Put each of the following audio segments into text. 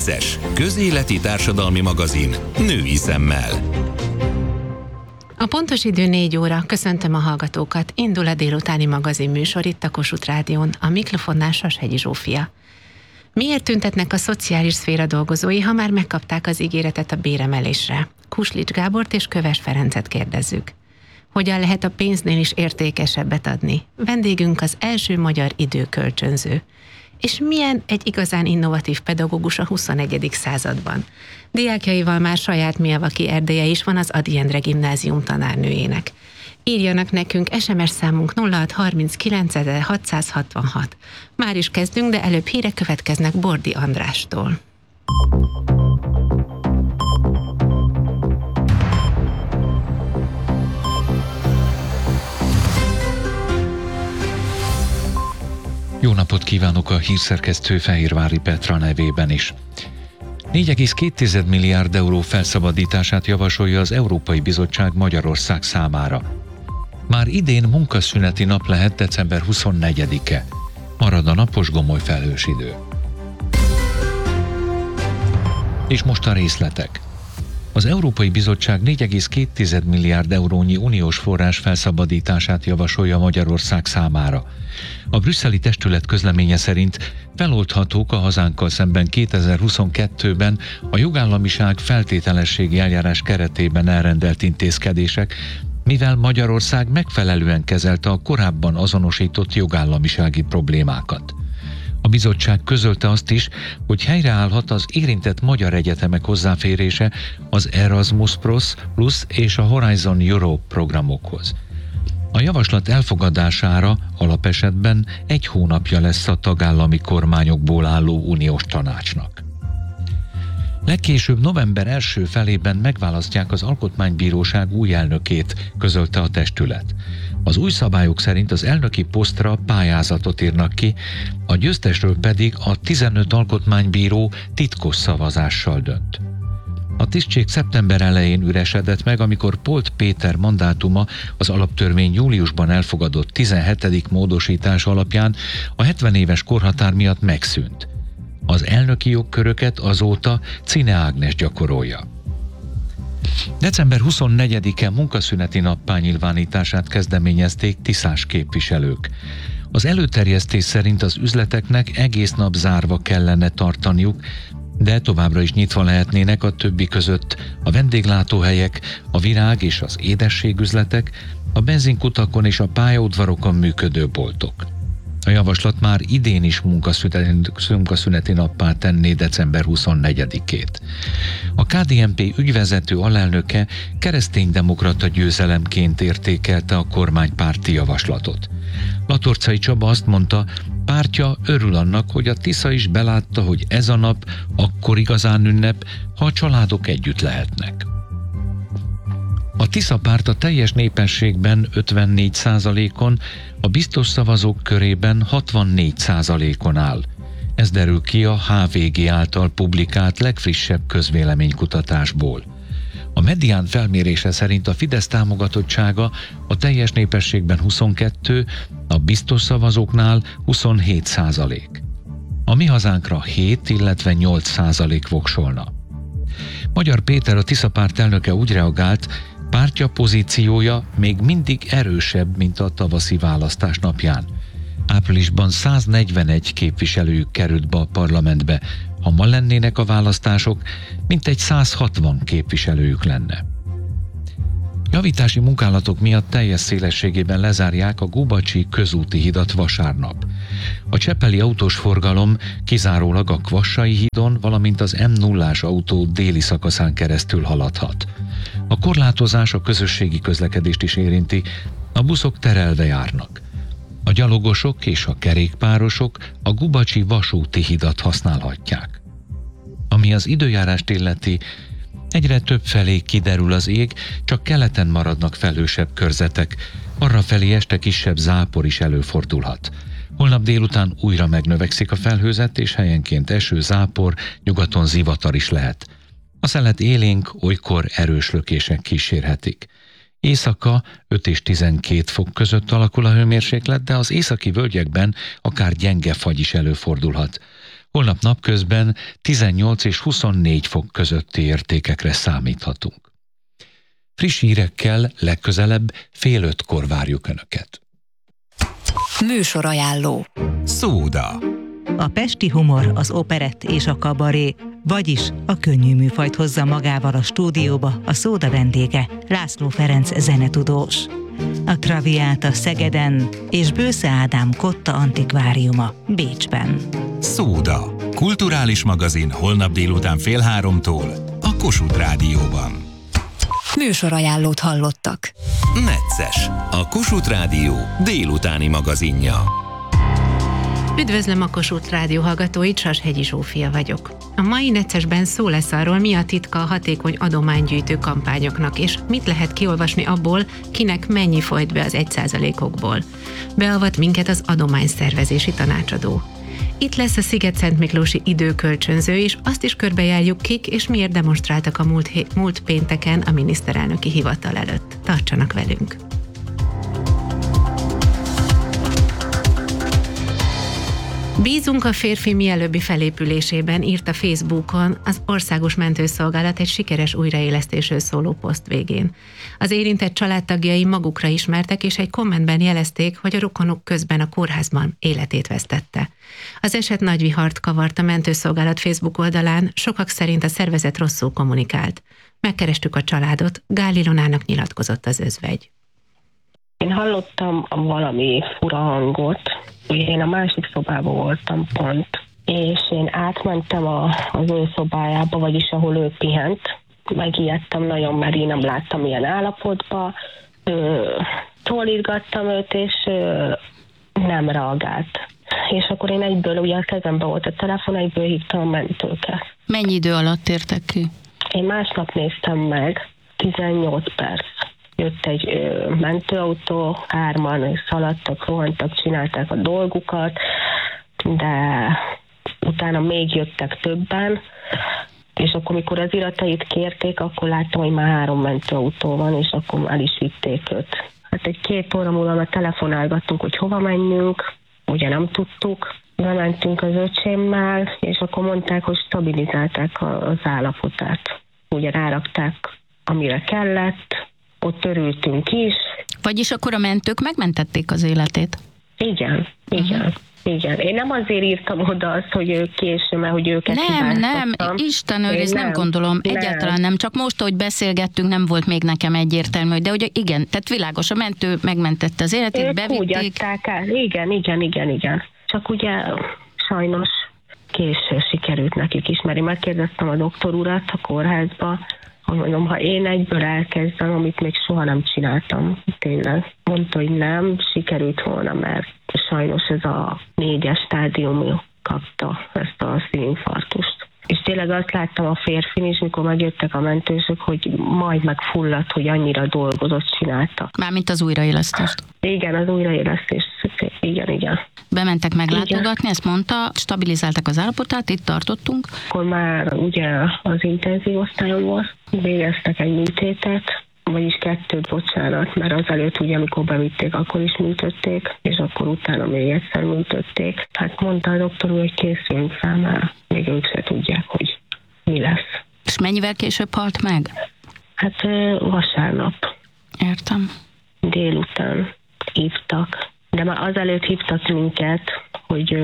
Perces, közéleti társadalmi magazin női szemmel. A pontos idő 4 óra, köszöntöm a hallgatókat. Indul a délutáni magazin műsor itt a Kossuth Rádión, a mikrofonnál Sashegyi Zsófia. Miért tüntetnek a szociális szféra dolgozói, ha már megkapták az ígéretet a béremelésre? Kuslics Gábort és Köves Ferencet kérdezzük. Hogyan lehet a pénznél is értékesebbet adni? Vendégünk az első magyar időkölcsönző. És milyen egy igazán innovatív pedagógus a 21. században? Diákjaival már saját Miavaki erdélye is van az Ady Endre Gimnázium tanárnőjének. Írjanak nekünk, SMS számunk 0639 666. Már is kezdünk, de előbb hírek következnek Bordi Andrástól. Jó napot kívánok a hírszerkesztő Fehérvári Petra nevében is. 4,2 milliárd euró felszabadítását javasolja az Európai Bizottság Magyarország számára. Már idén munkaszüneti nap lehet december 24-e. Marad a napos gomoly felhős idő. És most a részletek. Az Európai Bizottság 4,2 milliárd eurónyi uniós forrás felszabadítását javasolja Magyarország számára. A brüsszeli testület közleménye szerint feloldhatók a hazánkkal szemben 2022-ben a jogállamiság feltételességi eljárás keretében elrendelt intézkedések, mivel Magyarország megfelelően kezelte a korábban azonosított jogállamisági problémákat. A bizottság közölte azt is, hogy helyreállhat az érintett magyar egyetemek hozzáférése az Erasmus Plus és a Horizon Europe programokhoz. A javaslat elfogadására alapesetben 1 hónapja lesz a tagállami kormányokból álló uniós tanácsnak. Legkésőbb november első felében megválasztják az Alkotmánybíróság új elnökét, közölte a testület. Az új szabályok szerint az elnöki posztra pályázatot írnak ki, a győztesről pedig a 15 alkotmánybíró titkos szavazással dönt. A tisztség szeptember elején üresedett meg, amikor Polt Péter mandátuma az alaptörvény júliusban elfogadott 17. módosítás alapján a 70 éves korhatár miatt megszűnt. Az elnöki jogköröket azóta Czine Ágnes gyakorolja. December 24-e munkaszüneti nappá nyilvánítását kezdeményezték tiszás képviselők. Az előterjesztés szerint az üzleteknek egész nap zárva kellene tartaniuk, de továbbra is nyitva lehetnének a többi között a vendéglátóhelyek, a virág és az édességüzletek, a benzinkutakon és a pályaudvarokon működő boltok. A javaslat már idén is munkaszüneti nappá tenné december 24-ét. A KDNP ügyvezető alelnöke kereszténydemokrata győzelemként értékelte a kormánypárti javaslatot. Latorczai Csaba azt mondta, pártja örül annak, hogy a Tisza is belátta, hogy ez a nap akkor igazán ünnep, ha a családok együtt lehetnek. A Tisza párt a teljes népességben 54%-on, a biztos szavazók körében 64%-on áll. Ez derül ki a HVG által publikált legfrissebb közvéleménykutatásból. A medián felmérése szerint a Fidesz támogatottsága a teljes népességben 22, a biztos szavazóknál 27%. A Mi Hazánkra 7, illetve 8% voksolna. Magyar Péter, a Tisza párt elnöke úgy reagált, pártja pozíciója még mindig erősebb, mint a tavaszi választás napján. Áprilisban 141 képviselőjük került be a parlamentbe, ha ma lennének a választások, mintegy 160 képviselőjük lenne. Javítási munkálatok miatt teljes szélességében lezárják a Gubacsi közúti hidat vasárnap. A csepeli autós forgalom kizárólag a Kvassai hídon, valamint az M0-ás autó déli szakaszán keresztül haladhat. A korlátozás a közösségi közlekedést is érinti, a buszok terelve járnak. A gyalogosok és a kerékpárosok a Gubacsi vasúti hidat használhatják. Ami az időjárást illeti, egyre több felé kiderül az ég, csak keleten maradnak felhősebb körzetek, arrafelé este kisebb zápor is előfordulhat. Holnap délután újra megnövekszik a felhőzet, és helyenként eső, zápor, nyugaton zivatar is lehet. A szelet élénk, olykor erős lökések kísérhetik. Éjszaka 5 és 12 fok között alakul a hőmérséklet, de az északi völgyekben akár gyenge fagy is előfordulhat. Holnap napközben 18 és 24 fok közötti értékekre számíthatunk. Friss hírekkel legközelebb 4:30-kor várjuk Önöket. Műsorajánló. Szóda. A pesti humor, az operett és a kabaré, vagyis a könnyű műfajt hozza magával a stúdióba a Szóda vendége, László Ferenc zenetudós. A Traviata Szegeden és Bősze Ádám Kotta Antikváriuma Bécsben. Szóda. Kulturális magazin holnap délután 2:30-tól a Kossuth Rádióban. Műsorajánlót hallottak. Necces. A Kossuth Rádió délutáni magazinja. Üdvözlöm a Kossuth Rádió hallgatóit, Sashegyi Zsófia vagyok. A mai Neccesben szó lesz arról, mi a titka a hatékony adománygyűjtő kampányoknak, és mit lehet kiolvasni abból, kinek mennyi folyt be az 1%-okból. Beavat minket az adományszervezési tanácsadó. Itt lesz a Sziget-Szentmiklósi időkölcsönző, és azt is körbejárjuk, kik és miért demonstráltak a múlt pénteken a miniszterelnöki hivatal előtt. Tartsanak velünk! Bízunk a férfi mielőbbi felépülésében, írt a Facebookon az Országos Mentőszolgálat egy sikeres újraélesztésről szóló poszt végén. Az érintett családtagjai magukra ismertek, és egy kommentben jelezték, hogy a rokonuk közben a kórházban életét vesztette. Az eset nagy vihart kavart a Mentőszolgálat Facebook oldalán, sokak szerint a szervezet rosszul kommunikált. Megkerestük a családot, Gál Ilonának nyilatkozott az özvegy. Én hallottam valami fura hangot, ugye én a másik szobában voltam pont, és én átmentem az ő szobájába, vagyis ahol ő pihent. Megijedtem nagyon, mert én nem láttam ilyen állapotban. Szólítgattam őt, és nem reagált. És akkor én egyből, ugye a kezemben volt a telefon, egyből hívtam a mentőket. Mennyi idő alatt értek ki? Én másnap néztem meg, 18 perc. Jött egy mentőautó, 3-an szaladtak, rohantak, csinálták a dolgukat, de utána még jöttek többen, és akkor, mikor az iratait kérték, akkor láttam, hogy már 3 mentőautó van, és akkor el is vitték őt. Hát egy 2 óra múlva már telefonálgattunk, hogy hova menjünk, ugye nem tudtuk. Bementünk az öcsémmel, és akkor mondták, hogy stabilizálták az állapotát. Ugye rárakták, amire kellett, ott örültünk is. Vagyis akkor a mentők megmentették az életét? Igen. Igen. Én nem azért írtam oda azt, hogy ők késő, mert hogy őket Nem, Isten őriz, nem gondolom, egyáltalán nem. Csak most, ahogy beszélgettünk, nem volt még nekem egyértelmű, de hogy igen, tehát világos, a mentő megmentette az életét, ők bevitték. úgy adták el. Igen. Csak ugye sajnos késő sikerült nekik is, mert én megkérdeztem a doktor urat a kórházba, hogy mondom, ha én egyből elkezdem, amit még soha nem csináltam, tényleg. Mondta, hogy nem, sikerült volna, mert sajnos ez a 4-es stádium kapta ezt a szívinfarktust. És tényleg azt láttam a férfin is, mikor megjöttek a mentősök, hogy majd megfulladt, hogy annyira dolgozott, csinálta. Mármint az újraélesztést. Igen, az újraélesztés. Igen. Bementek meglátogatni, ezt mondta, stabilizáltak az állapotát, itt tartottunk. Akkor már ugye az intenzív osztályon volt, végeztek egy műtétet, vagyis 2, bocsánat, mert azelőtt ugye, amikor bevitték, akkor is műtötték, és akkor utána még egyszer műtötték. Hát mondta a doktor úr, hogy készüljünk fel, mert még ők se tudják, hogy mi lesz. És mennyivel később halt meg? Hát vasárnap. Értem. Délután hívtak. De már azelőtt hívtak minket, hogy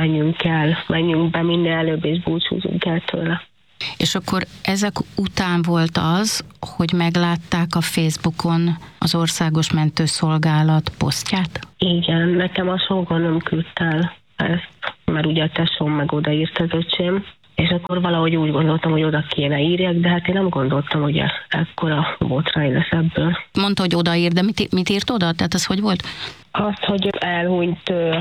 menjünk be minél előbb, és búcsúzunk el tőle. És akkor ezek után volt az, hogy meglátták a Facebookon az Országos Mentőszolgálat posztját? Igen, nekem a sógonom küldte el ezt, mert ugye a tesóm meg odaírt az öcsém, és akkor valahogy úgy gondoltam, hogy oda kéne írjak, de hát én nem gondoltam, hogy ekkora botrány lesz ebből. Mondta, hogy odaír, de mit írt oda? Tehát az hogy volt? Azt, hogy elhunyt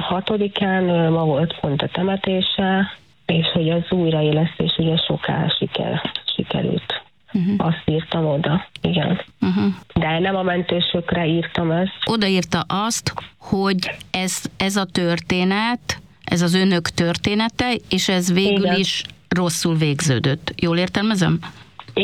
6-án, ma volt pont a temetése, és hogy az újraélesztés ugye soká sikerült. Azt írtam oda, igen. De nem a mentősökre írtam ezt. Odaírta azt, hogy ez a történet, ez az önök története, és ez végül igen. is rosszul végződött. Jól értelmezem?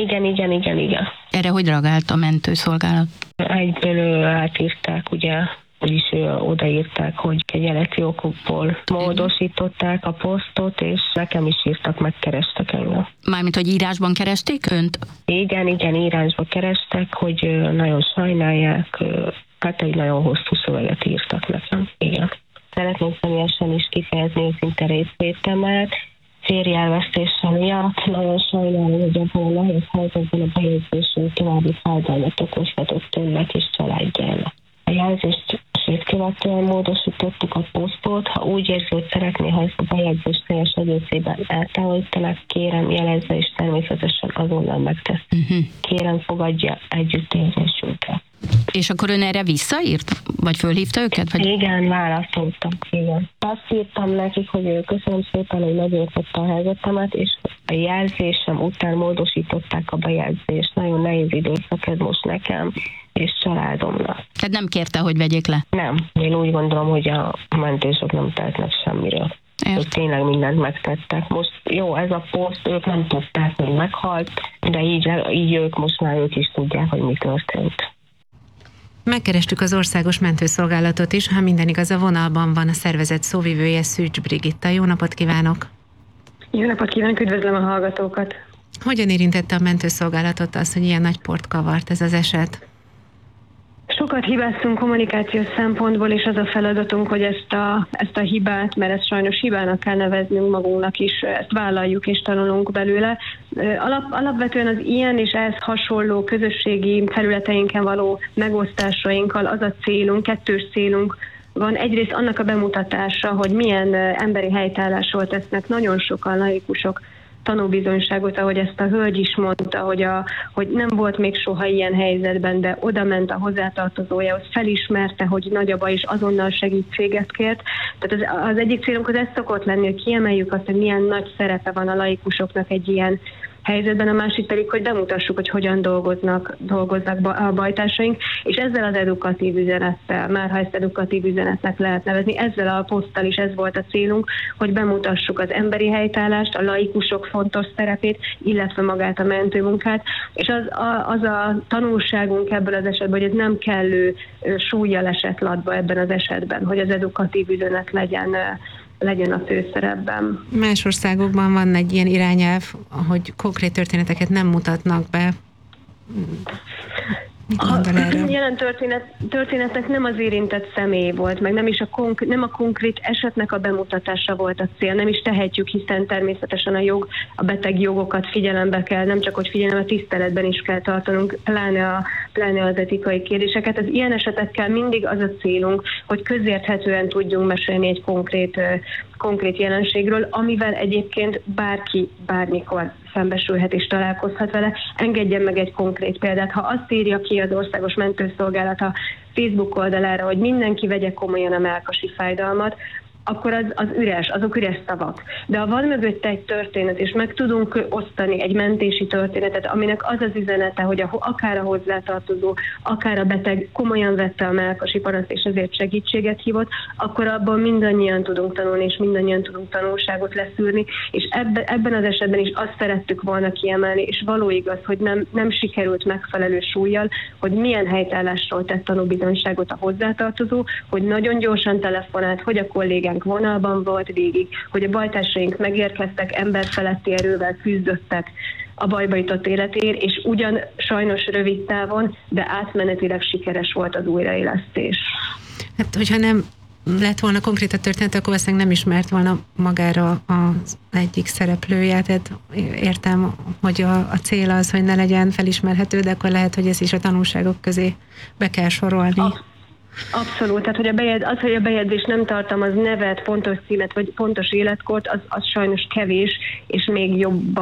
Igen. Erre hogy reagált a mentőszolgálat? Egyből átírták ugye is odaírták, hogy kegyeleti okokból módosították a posztot, és nekem is írtak, megkerestek engem. Mármint, hogy írásban keresték önt? Igen, írásban kerestek, hogy nagyon sajnálják, hát egy nagyon hosszú szöveget írtak nekem. Igen. Szeretném személyesen is kifejezni őszinte részvétemet. Férjelvesztése miatt nagyon sajnálom, hogy ebben a nehéz helyzetben a bejegyzésünk további fájdalmat okozhatott önnek és családjának. A jelzést követően módosítottuk a posztot. Ha úgy érzi, hogy szeretné, ha ezt a bejegyzést teljes egészében eltávolítanak, kérem jelezze, és természetesen azonnal megtesz. Kérem, fogadja együttérzésünket. És akkor ön erre visszaírt? Vagy fölhívta őket? Vagy... Igen, válaszoltam. Igen. Azt írtam nekik, hogy köszönöm szépen, hogy megértette a helyzetemet, és a jelzésem után módosították a bejegyzést. Nagyon nehéz időszak ez most nekem és családomnak. Tehát nem kérte, hogy vegyék le? Nem. Én úgy gondolom, hogy a mentősök nem tehetnek semmiről. Ők tényleg mindent megtettek. Most jó, ez a poszt, ők nem tudták, hogy meghalt, de így ők is tudják, hogy mi történt. Megkerestük az Országos Mentőszolgálatot is, ha minden igaz, a vonalban van a szervezet szóvivője, Szűcs Brigitta. Jó napot kívánok! Jó napot kívánok, üdvözlöm a hallgatókat! Hogyan érintette a mentőszolgálatot az, hogy ilyen nagy port kavart ez az eset? Sokat hibáztunk kommunikációs szempontból, és az a feladatunk, hogy ezt a hibát, mert ezt sajnos hibának kell neveznünk magunknak is, ezt vállaljuk és tanulunk belőle. Alapvetően az ilyen és ehhez hasonló közösségi területeinken való megosztásainkkal az a célunk, kettős célunk van. Egyrészt annak a bemutatása, hogy milyen emberi helytállásról tesznek nagyon sokan laikusok tanúbizonyságot, ahogy ezt a hölgy is mondta, hogy nem volt még soha ilyen helyzetben, de oda ment a hozzátartozójához, felismerte, hogy nagy a baj, és azonnal segítséget kért. Tehát az egyik célunk az ez szokott lenni, hogy kiemeljük azt, hogy milyen nagy szerepe van a laikusoknak egy ilyen helyzetben, a másik pedig, hogy bemutassuk, hogy hogyan dolgoznak a bajtársaink, és ezzel az edukatív üzenettel, már ha ezt edukatív üzenetnek lehet nevezni, ezzel a poszttal is ez volt a célunk, hogy bemutassuk az emberi helytállást, a laikusok fontos szerepét, illetve magát a mentőmunkát, és az a tanulságunk ebből az esetben, hogy ez nem kellő súllyal esett latba ebben az esetben, hogy az edukatív üzenet legyen a főszerepben. Más országokban van egy ilyen irányelv, hogy konkrét történeteket nem mutatnak be. Mit gondol erről? Jelen történetnek nem az érintett személy volt, meg nem a konkrét esetnek a bemutatása volt a cél, nem is tehetjük, hiszen természetesen a beteg jogokat figyelembe kell, nem csak hogy figyelembe, tiszteletben is kell tartanunk, pláne az etikai kérdéseket. Az ilyen esetekkel mindig az a célunk, hogy közérthetően tudjunk mesélni egy konkrét jelenségről, amivel egyébként bárki bármikor szembesülhet és találkozhat vele. Engedjen meg egy konkrét példát. Ha azt írja ki az Országos Mentőszolgálat a Facebook oldalára, hogy mindenki vegye komolyan a mellkasi fájdalmat, akkor azok üres szavak. De ha van mögötte egy történet, és meg tudunk osztani egy mentési történetet, aminek az az üzenete, hogy akár a hozzátartozó, akár a beteg komolyan vette a mellkasi panaszt, és ezért segítséget hívott, akkor abban mindannyian tudunk tanulni, és mindannyian tudunk tanulságot leszűrni, és ebben az esetben is azt szerettük volna kiemelni, és való igaz, hogy nem sikerült megfelelő súllyal, hogy milyen helytállásról tett tanúbizonyságot a hozzátartozó, hogy nagyon gyorsan telefonált, hogy a kollégánk vonalban volt végig, hogy a bajtársaink megérkeztek, emberfeletti erővel küzdöttek a bajba jutott életéért, és ugyan sajnos rövid távon, de átmenetileg sikeres volt az újraélesztés. Hát, hogyha nem lett volna konkrét a történet, akkor valószínűleg nem ismert volna magára az egyik szereplője. Tehát értem, hogy a cél az, hogy ne legyen felismerhető, de akkor lehet, hogy ez is a tanulságok közé be kell sorolni. Abszolút, tehát hogy a bejegyzés nem tartalmaz nevet, pontos címet vagy pontos életkort, az sajnos kevés, és még jobban